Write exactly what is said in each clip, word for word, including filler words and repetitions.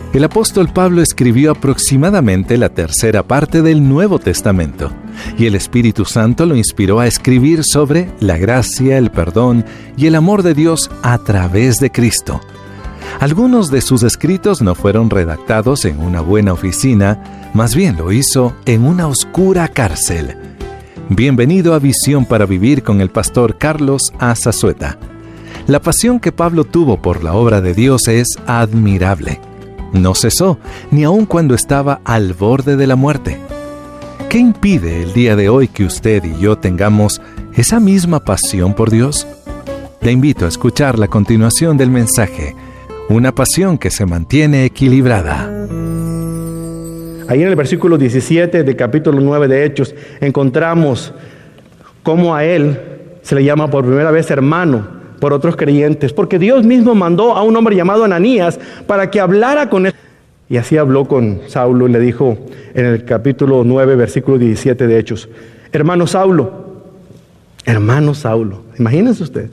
El apóstol Pablo escribió aproximadamente la tercera parte del Nuevo Testamento, y el Espíritu Santo lo inspiró a escribir sobre la gracia, el perdón y el amor de Dios a través de Cristo. Algunos de sus escritos no fueron redactados en una buena oficina, más bien lo hizo en una oscura cárcel. Bienvenido a Visión para Vivir con el pastor Carlos A. Zazueta. La pasión que Pablo tuvo por la obra de Dios es admirable. No cesó, ni aun cuando estaba al borde de la muerte. ¿Qué impide el día de hoy que usted y yo tengamos esa misma pasión por Dios? Le invito a escuchar la continuación del mensaje, una pasión que se mantiene equilibrada. Ahí en el versículo diecisiete del capítulo nueve de Hechos encontramos cómo a él se le llama por primera vez hermano por otros creyentes, porque Dios mismo mandó a un hombre llamado Ananías para que hablara con él. Y así habló con Saulo y le dijo en el capítulo nueve, versículo diecisiete de Hechos: hermano Saulo, hermano Saulo, imagínense usted,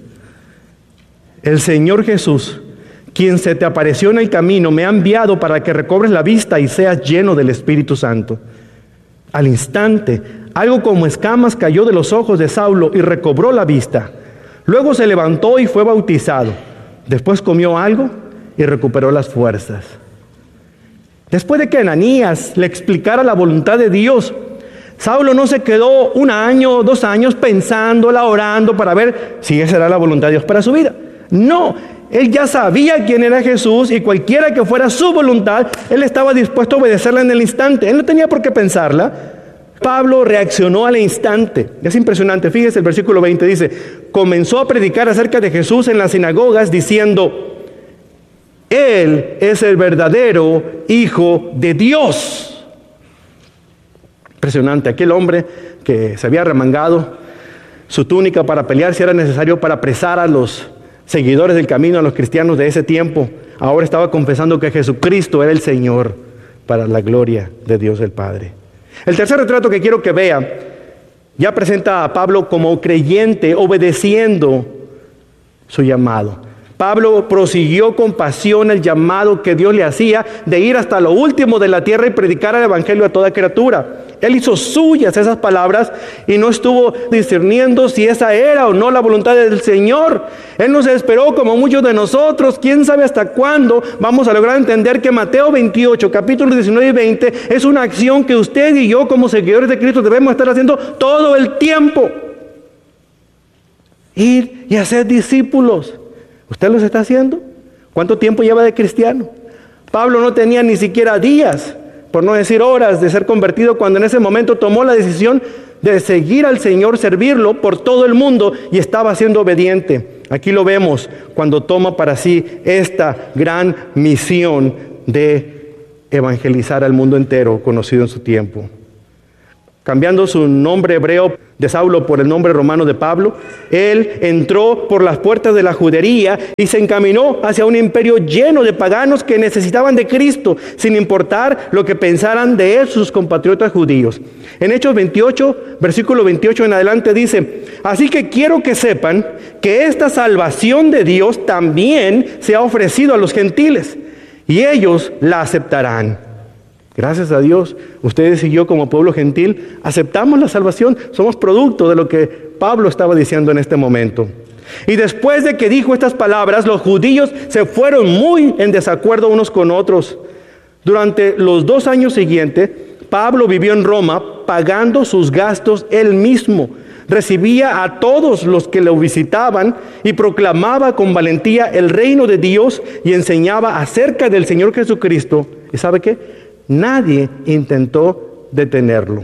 el Señor Jesús, quien se te apareció en el camino, me ha enviado para que recobres la vista y seas lleno del Espíritu Santo. Al instante, algo como escamas cayó de los ojos de Saulo y recobró la vista. Luego se levantó y fue bautizado. Después comió algo y recuperó las fuerzas. Después de que Ananías le explicara la voluntad de Dios, Saulo no se quedó un año, dos años pensándola, orando para ver si esa era la voluntad de Dios para su vida. No, él ya sabía quién era Jesús y cualquiera que fuera su voluntad, él estaba dispuesto a obedecerla en el instante. Él no tenía por qué pensarla. Pablo reaccionó al instante. Es impresionante. Fíjese, el versículo veinte dice: comenzó a predicar acerca de Jesús en las sinagogas diciendo: Él es el verdadero Hijo de Dios. Impresionante. Aquel hombre que se había remangado su túnica para pelear si era necesario para apresar a los seguidores del camino, a los cristianos de ese tiempo, ahora estaba confesando que Jesucristo era el Señor para la gloria de Dios el Padre. El tercer retrato que quiero que vea ya presenta a Pablo como creyente obedeciendo su llamado. Pablo prosiguió con pasión el llamado que Dios le hacía de ir hasta lo último de la tierra y predicar el evangelio a toda criatura. Él hizo suyas esas palabras y no estuvo discerniendo si esa era o no la voluntad del Señor. Él no se esperó como muchos de nosotros. ¿Quién sabe hasta cuándo vamos a lograr entender que Mateo veintiocho, capítulos diecinueve y veinte es una acción que usted y yo como seguidores de Cristo debemos estar haciendo todo el tiempo? Ir y hacer discípulos. ¿Usted los está haciendo? ¿Cuánto tiempo lleva de cristiano? Pablo no tenía ni siquiera días, por no decir horas, de ser convertido cuando en ese momento tomó la decisión de seguir al Señor, servirlo por todo el mundo y estaba siendo obediente. Aquí lo vemos cuando toma para sí esta gran misión de evangelizar al mundo entero conocido en su tiempo. Cambiando su nombre hebreo de Saulo por el nombre romano de Pablo, él entró por las puertas de la judería y se encaminó hacia un imperio lleno de paganos que necesitaban de Cristo, sin importar lo que pensaran de él sus compatriotas judíos. En Hechos veintiocho, versículo veintiocho en adelante dice: así que quiero que sepan que esta salvación de Dios también se ha ofrecido a los gentiles, y ellos la aceptarán. Gracias a Dios, ustedes y yo como pueblo gentil aceptamos la salvación, somos producto de lo que Pablo estaba diciendo en este momento. Y después de que dijo estas palabras, los judíos se fueron muy en desacuerdo unos con otros. Durante los dos años siguientes, Pablo vivió en Roma pagando sus gastos él mismo. Recibía a todos los que lo visitaban y proclamaba con valentía el reino de Dios y enseñaba acerca del Señor Jesucristo. ¿Y sabe qué? Nadie intentó detenerlo.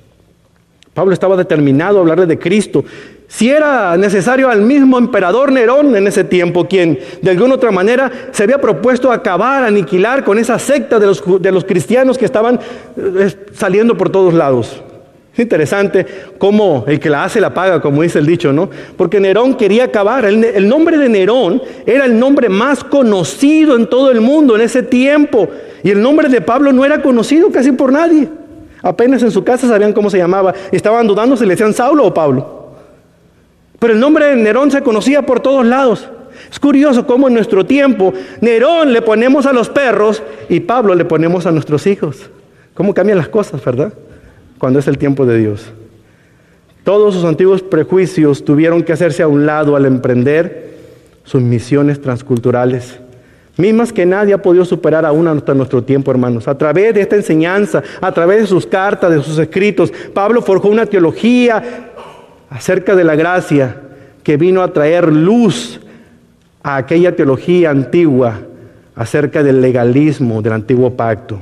Pablo estaba determinado a hablarle de Cristo. Si era necesario al mismo emperador Nerón en ese tiempo, quien de alguna otra manera se había propuesto acabar, aniquilar con esa secta de los, de los cristianos que estaban eh, saliendo por todos lados. Es interesante cómo el que la hace la paga, como dice el dicho, ¿no? Porque Nerón quería acabar. El, el nombre de Nerón era el nombre más conocido en todo el mundo en ese tiempo. Y el nombre de Pablo no era conocido casi por nadie. Apenas en su casa sabían cómo se llamaba. Y estaban dudando si le decían Saulo o Pablo. Pero el nombre de Nerón se conocía por todos lados. Es curioso cómo en nuestro tiempo Nerón le ponemos a los perros y Pablo le ponemos a nuestros hijos. Cómo cambian las cosas, ¿verdad? Cuando es el tiempo de Dios. Todos sus antiguos prejuicios tuvieron que hacerse a un lado al emprender sus misiones transculturales, mismas que nadie ha podido superar aún hasta nuestro tiempo, hermanos. A través de esta enseñanza, a través de sus cartas, de sus escritos, Pablo forjó una teología acerca de la gracia que vino a traer luz a aquella teología antigua acerca del legalismo del antiguo pacto.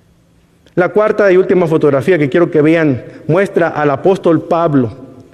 La cuarta y última fotografía que quiero que vean muestra al apóstol Pablo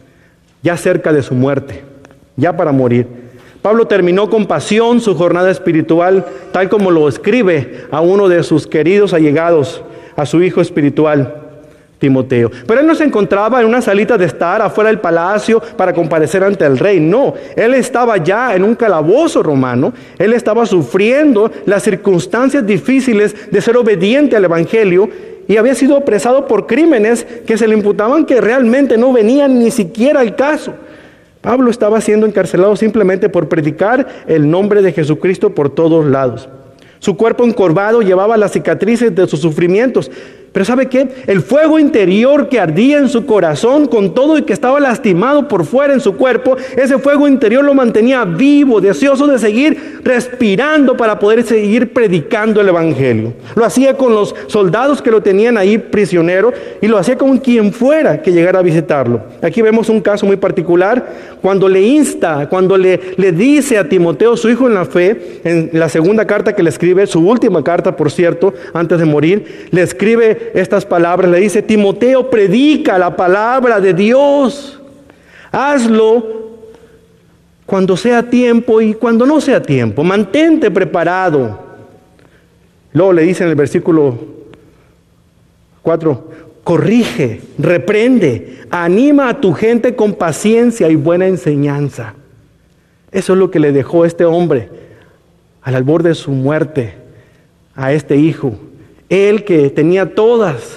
ya cerca de su muerte, ya para morir. Pablo terminó con pasión su jornada espiritual, tal como lo escribe a uno de sus queridos allegados, a su hijo espiritual, Timoteo. Pero él no se encontraba en una salita de estar afuera del palacio para comparecer ante el rey. No, él estaba ya en un calabozo romano. Él estaba sufriendo las circunstancias difíciles de ser obediente al evangelio y había sido apresado por crímenes que se le imputaban que realmente no venían ni siquiera al caso. Pablo estaba siendo encarcelado simplemente por predicar el nombre de Jesucristo por todos lados. Su cuerpo encorvado llevaba las cicatrices de sus sufrimientos. Pero ¿sabe qué? El fuego interior que ardía en su corazón con todo y que estaba lastimado por fuera en su cuerpo, ese fuego interior lo mantenía vivo, deseoso de seguir respirando para poder seguir predicando el evangelio. Lo hacía con los soldados que lo tenían ahí prisionero y lo hacía con quien fuera que llegara a visitarlo. Aquí vemos un caso muy particular cuando le insta, cuando le, le dice a Timoteo, su hijo en la fe, en la segunda carta que le escribe, su última carta por cierto, antes de morir, le escribe estas palabras, le dice: Timoteo, predica la palabra de Dios, hazlo cuando sea tiempo y cuando no sea tiempo, mantente preparado. Luego le dice en el versículo cuatro, corrige, reprende, anima a tu gente con paciencia y buena enseñanza. Eso es lo que le dejó este hombre al albor de su muerte a este hijo. Él que tenía todas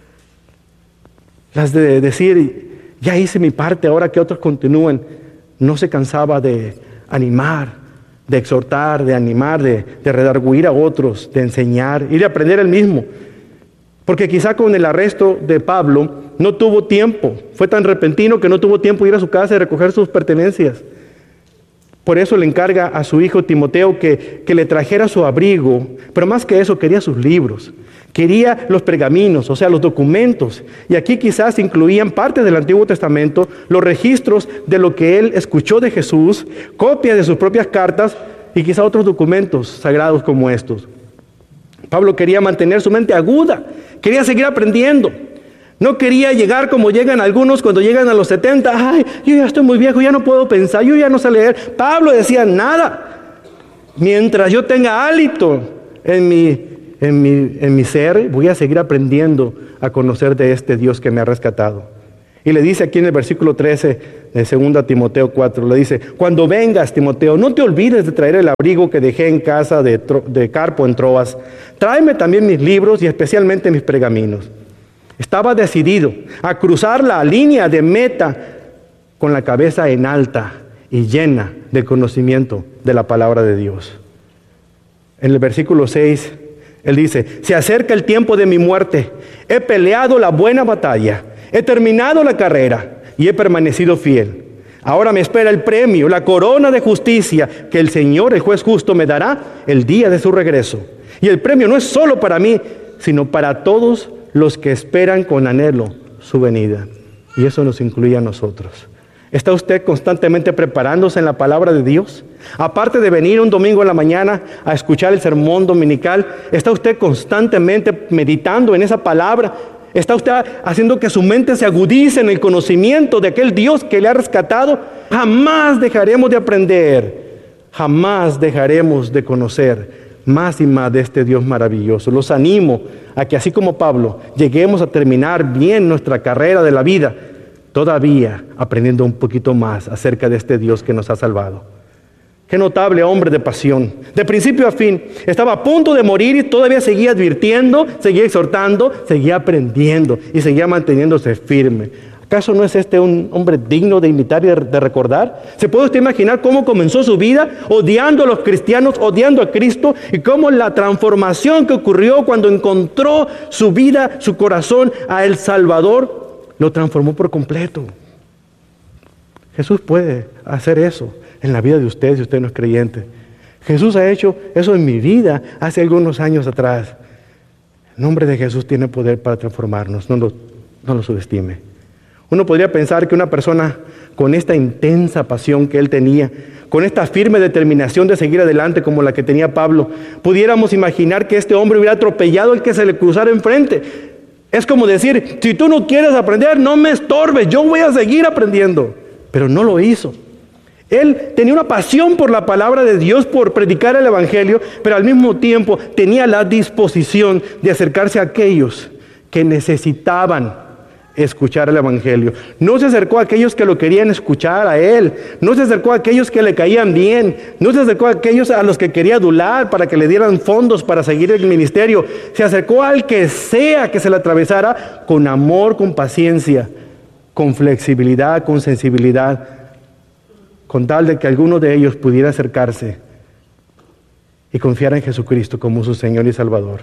las de decir, ya hice mi parte, ahora que otros continúen, no se cansaba de animar, de exhortar, de animar, de, de redarguir a otros, de enseñar y de aprender él mismo. Porque quizá con el arresto de Pablo no tuvo tiempo, fue tan repentino que no tuvo tiempo de ir a su casa y recoger sus pertenencias. Por eso le encarga a su hijo Timoteo que, que le trajera su abrigo, pero más que eso quería sus libros, quería los pergaminos, o sea, los documentos. Y aquí quizás incluían parte del Antiguo Testamento, los registros de lo que él escuchó de Jesús, copias de sus propias cartas y quizá otros documentos sagrados como estos. Pablo quería mantener su mente aguda, quería seguir aprendiendo. No quería llegar como llegan algunos cuando llegan a los setenta. Ay, yo ya estoy muy viejo, ya no puedo pensar, yo ya no sé leer. Pablo decía, nada. Mientras yo tenga hálito en mi, en mi, en mi ser, voy a seguir aprendiendo a conocer de este Dios que me ha rescatado. Y le dice aquí en el versículo trece de segunda Timoteo cuatro, le dice, cuando vengas, Timoteo, no te olvides de traer el abrigo que dejé en casa de, de Carpo en Troas. Tráeme también mis libros y especialmente mis pergaminos. Estaba decidido a cruzar la línea de meta con la cabeza en alta y llena de conocimiento de la palabra de Dios. En el versículo seis, él dice, se acerca el tiempo de mi muerte, he peleado la buena batalla, he terminado la carrera y he permanecido fiel. Ahora me espera el premio, la corona de justicia que el Señor, el juez justo, me dará el día de su regreso. Y el premio no es solo para mí, sino para todos los que esperan con anhelo su venida. Y eso nos incluye a nosotros. ¿Está usted constantemente preparándose en la palabra de Dios? Aparte de venir un domingo en la mañana a escuchar el sermón dominical, ¿está usted constantemente meditando en esa palabra? ¿Está usted haciendo que su mente se agudice en el conocimiento de aquel Dios que le ha rescatado? Jamás dejaremos de aprender, jamás dejaremos de conocer más y más de este Dios maravilloso. Los animo a que así como Pablo, lleguemos a terminar bien nuestra carrera de la vida, todavía aprendiendo un poquito más acerca de este Dios que nos ha salvado. Qué notable hombre de pasión. De principio a fin, estaba a punto de morir y todavía seguía advirtiendo, seguía exhortando, seguía aprendiendo y seguía manteniéndose firme. ¿Acaso no es este un hombre digno de imitar y de, de recordar? ¿Se puede usted imaginar cómo comenzó su vida odiando a los cristianos, odiando a Cristo, y cómo la transformación que ocurrió cuando encontró su vida, su corazón a el Salvador, lo transformó por completo? Jesús puede hacer eso en la vida de usted si usted no es creyente. Jesús ha hecho eso en mi vida hace algunos años atrás. El nombre de Jesús tiene poder para transformarnos, no lo, no lo subestime. Uno podría pensar que una persona con esta intensa pasión que él tenía, con esta firme determinación de seguir adelante como la que tenía Pablo, pudiéramos imaginar que este hombre hubiera atropellado al que se le cruzara enfrente. Es como decir, si tú no quieres aprender, no me estorbes, yo voy a seguir aprendiendo. Pero no lo hizo. Él tenía una pasión por la palabra de Dios, por predicar el Evangelio, pero al mismo tiempo tenía la disposición de acercarse a aquellos que necesitaban escuchar el Evangelio. No se acercó a aquellos que lo querían escuchar a él, no se acercó a aquellos que le caían bien, no se acercó a aquellos a los que quería adular para que le dieran fondos para seguir el ministerio. Se acercó al que sea que se le atravesara con amor, con paciencia, con flexibilidad, con sensibilidad, con tal de que alguno de ellos pudiera acercarse y confiar en Jesucristo como su Señor y Salvador.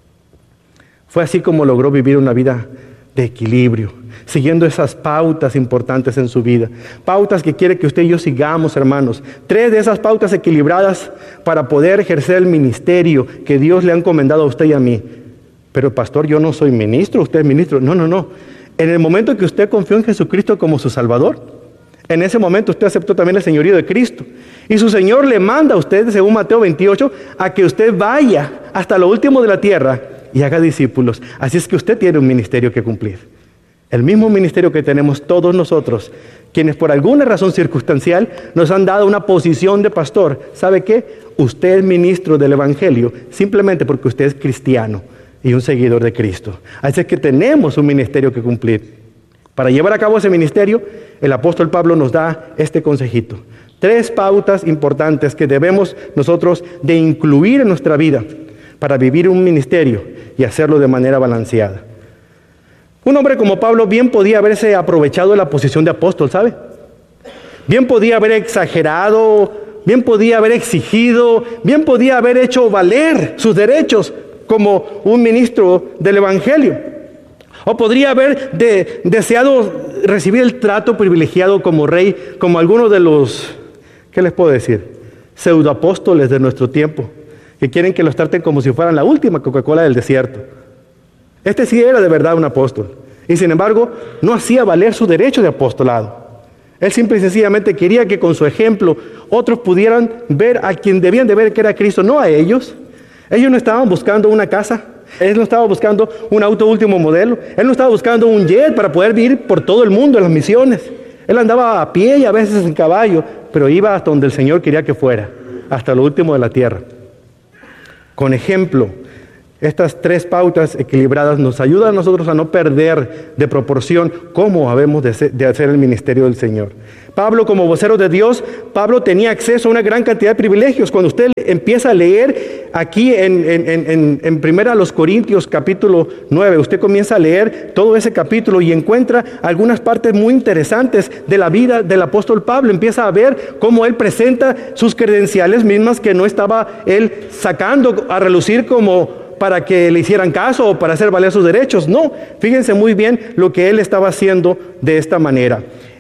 Fue así como logró vivir una vida de equilibrio, siguiendo esas pautas importantes en su vida. Pautas que quiere que usted y yo sigamos, hermanos. Tres de esas pautas equilibradas para poder ejercer el ministerio que Dios le ha encomendado a usted y a mí. Pero pastor, yo no soy ministro, usted es ministro. No, no, no. En el momento que usted confió en Jesucristo como su Salvador, en ese momento usted aceptó también el señorío de Cristo. Y su Señor le manda a usted, según Mateo veintiocho, a que usted vaya hasta lo último de la tierra y haga discípulos. Así es que usted tiene un ministerio que cumplir. El mismo ministerio que tenemos todos nosotros, quienes por alguna razón circunstancial nos han dado una posición de pastor. ¿Sabe qué? Usted es ministro del Evangelio simplemente porque usted es cristiano y un seguidor de Cristo. Así es que tenemos un ministerio que cumplir. Para llevar a cabo ese ministerio, el apóstol Pablo nos da este consejito. Tres pautas importantes que debemos nosotros de incluir en nuestra vida para vivir un ministerio y hacerlo de manera balanceada. Un hombre como Pablo bien podía haberse aprovechado de la posición de apóstol, ¿sabe? Bien podía haber exagerado, bien podía haber exigido, bien podía haber hecho valer sus derechos como un ministro del Evangelio. O podría haber de, deseado recibir el trato privilegiado como rey, como algunos de los, ¿qué les puedo decir? Pseudoapóstoles de nuestro tiempo, que quieren que los traten como si fueran la última Coca-Cola del desierto. Este sí era de verdad un apóstol, y sin embargo no hacía valer su derecho de apostolado. Él simple y sencillamente quería que con su ejemplo otros pudieran ver a quien debían de ver, que era Cristo, no a ellos. Ellos no estaban buscando una casa. Él no estaba buscando un auto último modelo. Él no estaba buscando un jet para poder vivir por todo el mundo en las misiones. Él andaba a pie y a veces en caballo, pero iba hasta donde el Señor quería que fuera, hasta lo último de la tierra. Con ejemplo, estas tres pautas equilibradas nos ayudan a nosotros a no perder de proporción cómo habemos de, ser, de hacer el ministerio del Señor. Pablo, como vocero de Dios, Pablo tenía acceso a una gran cantidad de privilegios. Cuando usted empieza a leer aquí en, en, en, en Primera los Corintios capítulo nueve, usted comienza a leer todo ese capítulo y encuentra algunas partes muy interesantes de la vida del apóstol Pablo. Empieza a ver cómo él presenta sus credenciales mismas que no estaba él sacando a relucir como para que le hicieran caso o para hacer valer sus derechos. No, fíjense muy bien lo que él estaba haciendo de esta manera.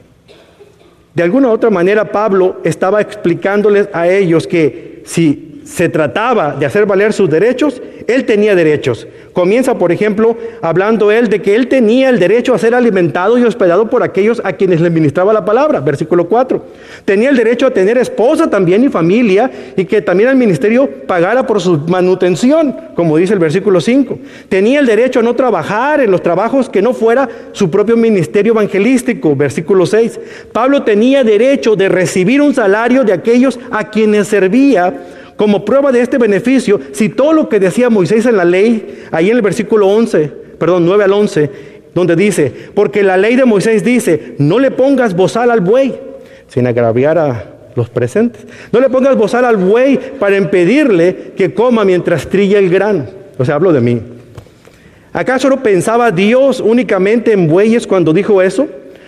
De alguna u otra manera, Pablo estaba explicándoles a ellos que si se trataba de hacer valer sus derechos, él tenía derechos. Comienza, por ejemplo, hablando él de que él tenía el derecho a ser alimentado y hospedado por aquellos a quienes le ministraba la palabra, versículo cuatro. Tenía el derecho a tener esposa también y familia, y que también el ministerio pagara por su manutención, como dice el versículo cinco. Tenía el derecho a no trabajar en los trabajos que no fuera su propio ministerio evangelístico, versículo seis. Pablo tenía derecho de recibir un salario de aquellos a quienes servía. Como prueba de este beneficio, si todo lo que decía Moisés en la ley, ahí en el versículo once, perdón, nueve al once, donde dice, porque la ley de Moisés dice, no le pongas bozal al buey, sin agraviar a los presentes. No le pongas bozal al buey para impedirle que coma mientras trilla el grano. O sea, hablo de mí. ¿Acaso no pensaba Dios únicamente en bueyes cuando dijo eso?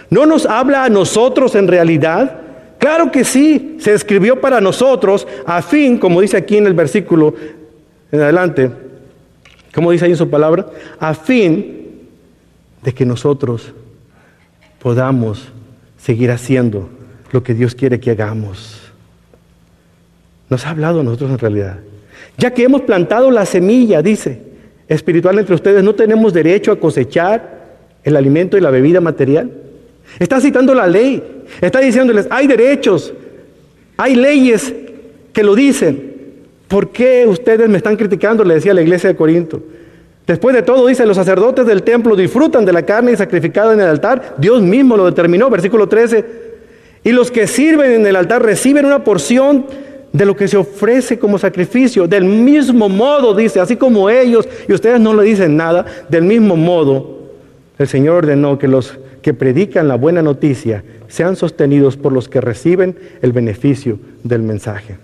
¿No nos habla a nosotros en realidad? Claro que sí, se escribió para nosotros a fin, como dice aquí en el versículo en adelante, como dice ahí en su palabra, a fin de que nosotros podamos seguir haciendo lo que Dios quiere que hagamos. Nos ha hablado a nosotros en realidad. Ya que hemos plantado la semilla, dice, espiritual entre ustedes, ¿no tenemos derecho a cosechar el alimento y la bebida material? Está citando la ley. Está diciéndoles, hay derechos, hay leyes que lo dicen. ¿Por qué ustedes me están criticando? Le decía la iglesia de Corinto. Después de todo, dice, los sacerdotes del templo disfrutan de la carne sacrificada en el altar. Dios mismo lo determinó, versículo trece. Y los que sirven en el altar reciben una porción de lo que se ofrece como sacrificio. Del mismo modo, dice, así como ellos, y ustedes no le dicen nada, del mismo modo, el Señor ordenó que los que predican la buena noticia sean sostenidos por los que reciben el beneficio del mensaje.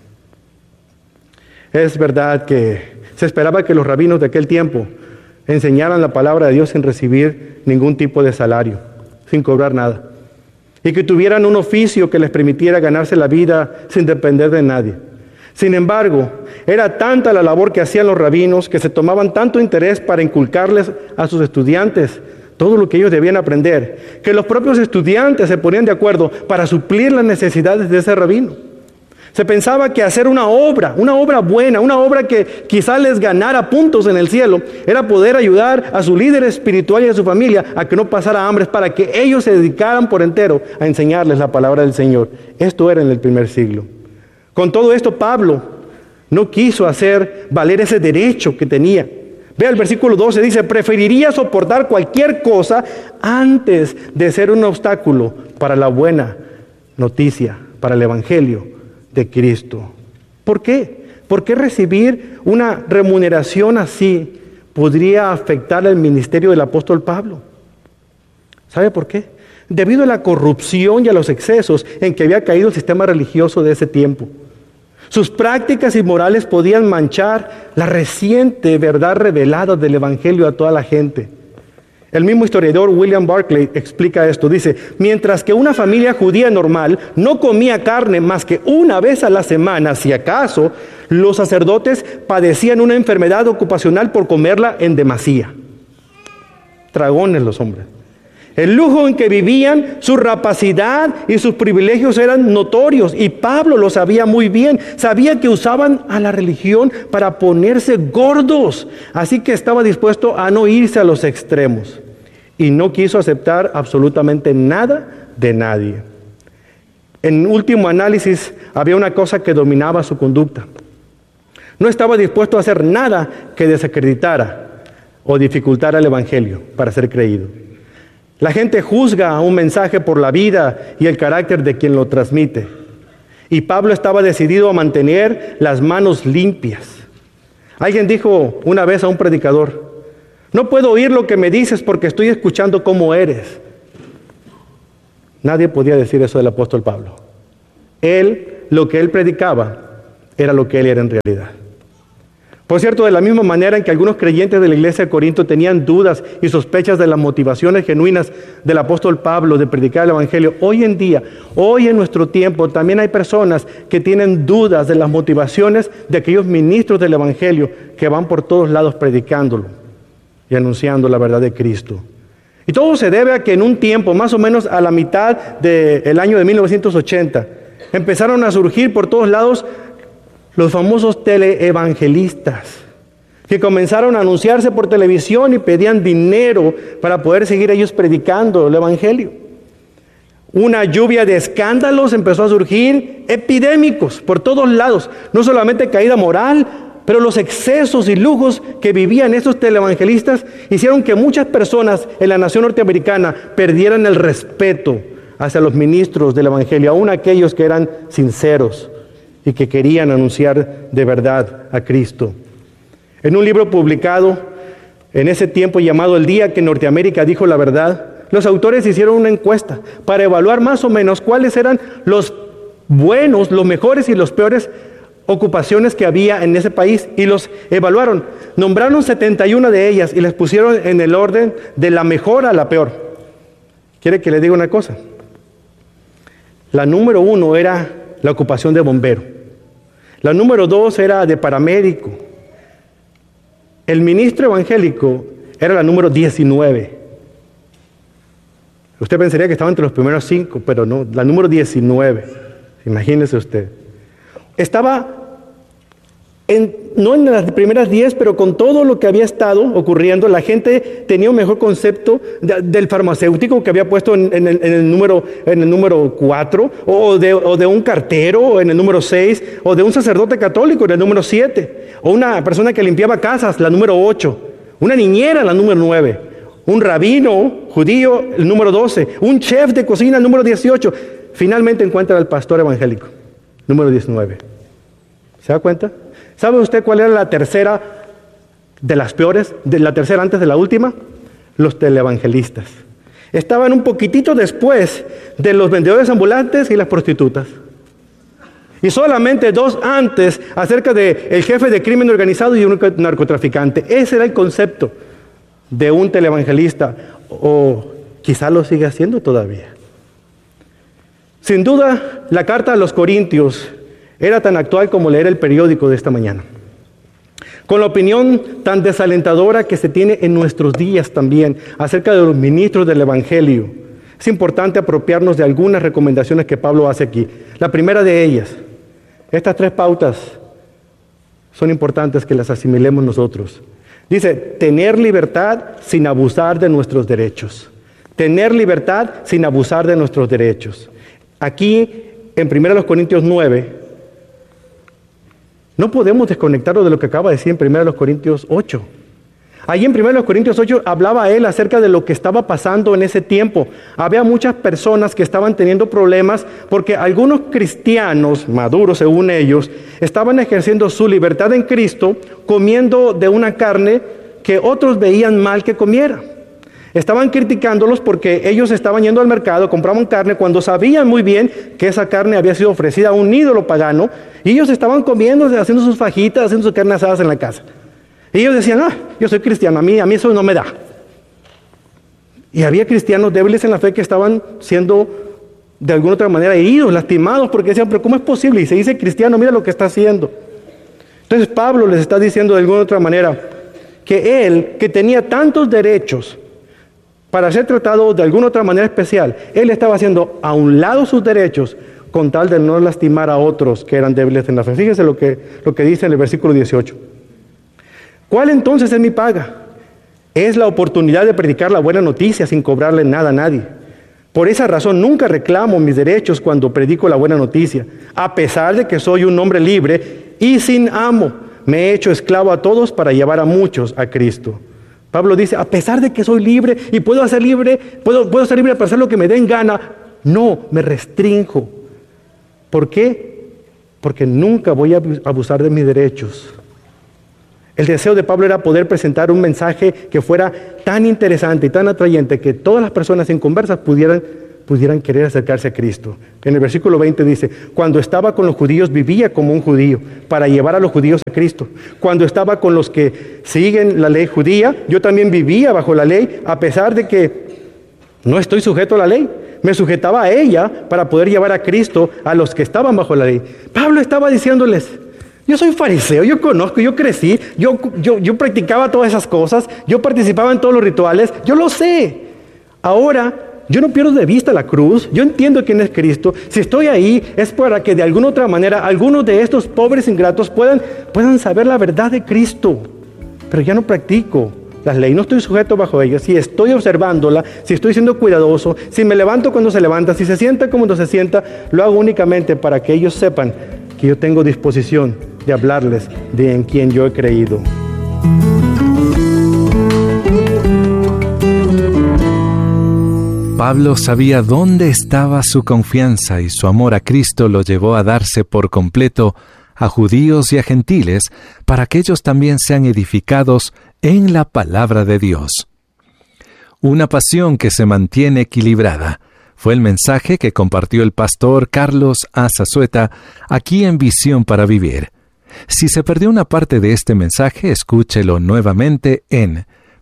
Es verdad que se esperaba que los rabinos de aquel tiempo enseñaran la palabra de Dios sin recibir ningún tipo de salario, sin cobrar nada, y que tuvieran un oficio que les permitiera ganarse la vida sin depender de nadie. Sin embargo, era tanta la labor que hacían los rabinos que se tomaban tanto interés para inculcarles a sus estudiantes todo lo que ellos debían aprender, que los propios estudiantes se ponían de acuerdo para suplir las necesidades de ese rabino. Se pensaba que hacer una obra, una obra buena, una obra que quizá les ganara puntos en el cielo, era poder ayudar a su líder espiritual y a su familia a que no pasara hambre, para que ellos se dedicaran por entero a enseñarles la palabra del Señor. Esto era en el primer siglo. Con todo esto, Pablo no quiso hacer valer ese derecho que tenía. Vea el versículo doce, dice, preferiría soportar cualquier cosa antes de ser un obstáculo para la buena noticia, para el evangelio de Cristo. ¿Por qué? ¿Por qué recibir una remuneración así podría afectar el ministerio del apóstol Pablo? ¿Sabe por qué? Debido a la corrupción y a los excesos en que había caído el sistema religioso de ese tiempo. Sus prácticas inmorales podían manchar la reciente verdad revelada del evangelio a toda la gente. El mismo historiador William Barclay explica esto. Dice, mientras que una familia judía normal no comía carne más que una vez a la semana, si acaso, los sacerdotes padecían una enfermedad ocupacional por comerla en demasía. Dragones los hombres. El lujo en que vivían, su rapacidad y sus privilegios eran notorios, y Pablo lo sabía muy bien. Sabía que usaban a la religión para ponerse gordos, así que estaba dispuesto a no irse a los extremos, y no quiso aceptar absolutamente nada de nadie. En último análisis, había una cosa que dominaba su conducta. No estaba dispuesto a hacer nada que desacreditara o dificultara el evangelio para ser creído. La gente juzga un mensaje por la vida y el carácter de quien lo transmite. Y Pablo estaba decidido a mantener las manos limpias. Alguien dijo una vez a un predicador, no puedo oír lo que me dices porque estoy escuchando cómo eres. Nadie podía decir eso del apóstol Pablo. Él, lo que él predicaba, era lo que él era en realidad. Por cierto, de la misma manera en que algunos creyentes de la iglesia de Corinto tenían dudas y sospechas de las motivaciones genuinas del apóstol Pablo de predicar el evangelio, hoy en día, hoy en nuestro tiempo, también hay personas que tienen dudas de las motivaciones de aquellos ministros del evangelio que van por todos lados predicándolo y anunciando la verdad de Cristo. Y todo se debe a que en un tiempo, más o menos a la mitad del año de mil novecientos ochenta, empezaron a surgir por todos lados los famosos teleevangelistas, que comenzaron a anunciarse por televisión y pedían dinero para poder seguir ellos predicando el evangelio. Una lluvia de escándalos empezó a surgir, epidémicos por todos lados, no solamente caída moral, pero los excesos y lujos que vivían estos teleevangelistas hicieron que muchas personas en la nación norteamericana perdieran el respeto hacia los ministros del evangelio, aún aquellos que eran sinceros y que querían anunciar de verdad a Cristo. En un libro publicado en ese tiempo llamado El día que Norteamérica dijo la verdad, los autores hicieron una encuesta para evaluar más o menos cuáles eran los buenos, los mejores y los peores ocupaciones que había en ese país, y los evaluaron. Nombraron setenta y una de ellas y les pusieron en el orden de la mejor a la peor. ¿Quiere que le diga una cosa? La número uno era la ocupación de bombero. La número dos era de paramédico. El ministro evangélico era la número diecinueve. Usted pensaría que estaba entre los primeros cinco, pero no, la número diecinueve. Imagínese usted. Estaba en, no en las primeras diez, pero con todo lo que había estado ocurriendo, la gente tenía un mejor concepto de, del farmacéutico que había puesto en, en, el, en el número en el número cuatro, o de, o de un cartero en el número seis, o de un sacerdote católico en el número siete, o una persona que limpiaba casas, la número ocho, una niñera, la número nueve, un rabino judío, el número doce, un chef de cocina, el número dieciocho. Finalmente encuentra al pastor evangélico, número diecinueve. ¿Se da cuenta? ¿Sabe usted cuál era la tercera de las peores? De la tercera antes de la última. Los televangelistas. Estaban un poquitito después de los vendedores ambulantes y las prostitutas. Y solamente dos antes acerca del jefe de crimen organizado y un narcotraficante. Ese era el concepto de un televangelista. O quizá lo sigue haciendo todavía. Sin duda, la carta a los Corintios era tan actual como leer el periódico de esta mañana. Con la opinión tan desalentadora que se tiene en nuestros días también acerca de los ministros del Evangelio, es importante apropiarnos de algunas recomendaciones que Pablo hace aquí. La primera de ellas, estas tres pautas son importantes que las asimilemos nosotros. Dice, tener libertad sin abusar de nuestros derechos. Tener libertad sin abusar de nuestros derechos. Aquí, en primera Corintios nueve, no podemos desconectarlo de lo que acaba de decir en primera Corintios ocho. Allí en primera Corintios ocho hablaba él acerca de lo que estaba pasando en ese tiempo. Había muchas personas que estaban teniendo problemas porque algunos cristianos, maduros según ellos, estaban ejerciendo su libertad en Cristo comiendo de una carne que otros veían mal que comiera. Estaban criticándolos porque ellos estaban yendo al mercado, compraban carne cuando sabían muy bien que esa carne había sido ofrecida a un ídolo pagano, y ellos estaban comiendo, haciendo sus fajitas, haciendo sus carnes asadas en la casa. Y ellos decían, ah, yo soy cristiano, a mí, a mí eso no me da. Y había cristianos débiles en la fe que estaban siendo de alguna otra manera heridos, lastimados, porque decían, pero ¿cómo es posible? Y se dice cristiano, mira lo que está haciendo. Entonces Pablo les está diciendo de alguna otra manera que él, que tenía tantos derechos para ser tratado de alguna otra manera especial, él estaba haciendo a un lado sus derechos con tal de no lastimar a otros que eran débiles en la fe. Fíjese lo que, lo que dice en el versículo dieciocho. ¿Cuál entonces es mi paga? Es la oportunidad de predicar la buena noticia sin cobrarle nada a nadie. Por esa razón nunca reclamo mis derechos cuando predico la buena noticia, a pesar de que soy un hombre libre y sin amo. Me he hecho esclavo a todos para llevar a muchos a Cristo. Pablo dice, a pesar de que soy libre y puedo hacer libre, puedo, puedo ser libre para hacer lo que me den gana, no, me restrinjo. ¿Por qué? Porque nunca voy a abusar de mis derechos. El deseo de Pablo era poder presentar un mensaje que fuera tan interesante y tan atrayente que todas las personas inconversas pudieran, pudieran querer acercarse a Cristo. En el versículo veinte dice, cuando estaba con los judíos vivía como un judío para llevar a los judíos a Cristo. Cuando estaba con los que siguen la ley judía, yo también vivía bajo la ley, a pesar de que no estoy sujeto a la ley. Me sujetaba a ella para poder llevar a Cristo a los que estaban bajo la ley. Pablo estaba diciéndoles, yo soy fariseo, yo conozco, yo crecí, yo, yo, yo practicaba todas esas cosas, yo participaba en todos los rituales, yo lo sé. Ahora, yo no pierdo de vista la cruz, yo entiendo quién es Cristo. Si estoy ahí es para que de alguna otra manera algunos de estos pobres ingratos puedan, puedan saber la verdad de Cristo. Pero ya no practico las leyes, no estoy sujeto bajo ellas. Si estoy observándola, si estoy siendo cuidadoso, si me levanto cuando se levanta, si se sienta cuando se sienta, lo hago únicamente para que ellos sepan que yo tengo disposición de hablarles de en quien yo he creído. Pablo sabía dónde estaba su confianza y su amor a Cristo lo llevó a darse por completo a judíos y a gentiles para que ellos también sean edificados en la palabra de Dios. Una pasión que se mantiene equilibrada fue el mensaje que compartió el pastor Carlos Azazueta aquí en Visión para Vivir. Si se perdió una parte de este mensaje, escúchelo nuevamente en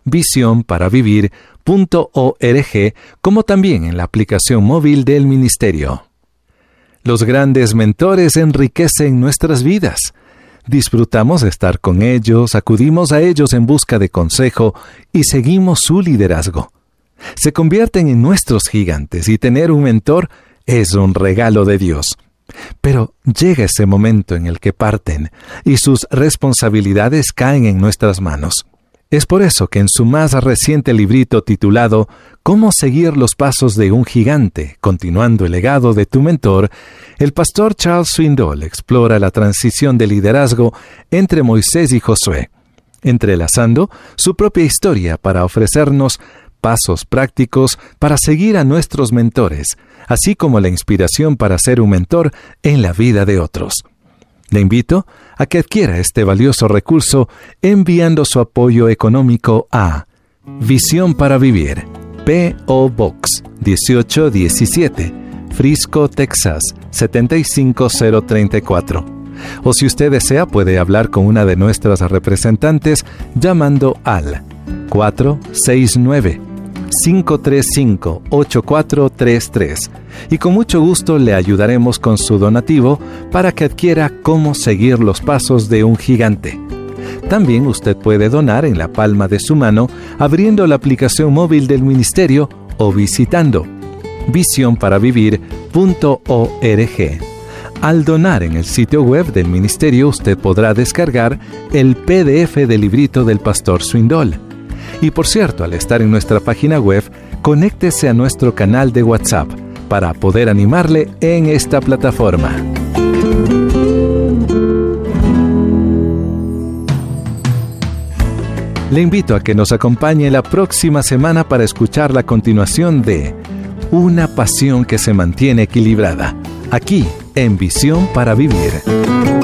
visión para vivir punto org, como también en la aplicación móvil del ministerio. Los grandes mentores enriquecen nuestras vidas. Disfrutamos de estar con ellos, acudimos a ellos en busca de consejo y seguimos su liderazgo. Se convierten en nuestros gigantes y tener un mentor es un regalo de Dios. Pero llega ese momento en el que parten y sus responsabilidades caen en nuestras manos. Es por eso que en su más reciente librito titulado «Cómo seguir los pasos de un gigante, continuando el legado de tu mentor», el pastor Charles Swindoll explora la transición de liderazgo entre Moisés y Josué, entrelazando su propia historia para ofrecernos pasos prácticos para seguir a nuestros mentores, así como la inspiración para ser un mentor en la vida de otros. Le invito a que adquiera este valioso recurso enviando su apoyo económico a Visión para Vivir, P O Box dieciocho diecisiete, Frisco, Texas siete cinco cero tres cuatro. O si usted desea, puede hablar con una de nuestras representantes llamando al cuatro seis nueve, cinco tres cinco, ocho cuatro tres tres y con mucho gusto le ayudaremos con su donativo para que adquiera Cómo seguir los pasos de un gigante. También usted puede donar en la palma de su mano abriendo la aplicación móvil del ministerio o visitando visión para vivir punto org. Al donar en el sitio web del ministerio usted podrá descargar el P D F del librito del pastor Swindoll. Y por cierto, al estar en nuestra página web, conéctese a nuestro canal de WhatsApp para poder animarle en esta plataforma. Le invito a que nos acompañe la próxima semana para escuchar la continuación de Una pasión que se mantiene equilibrada, aquí en Visión para Vivir.